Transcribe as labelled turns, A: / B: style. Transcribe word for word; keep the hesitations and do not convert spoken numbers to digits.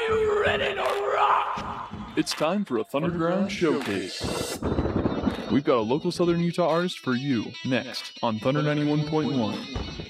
A: you ready to rock?
B: It's time for a Thunderground Showcase. We've got a local Southern Utah artist for you next on Thunder ninety-one point one.